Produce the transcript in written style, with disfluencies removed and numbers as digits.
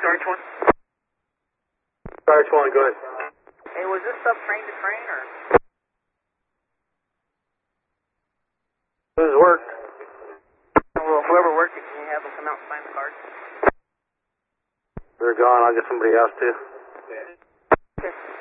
Sarge 1? Sarge 1, go ahead. Hey, was this sub train to train or? Who's worked? Well, whoever worked it, can you have them come out and sign the card? They're gone. I'll get somebody else too. Okay.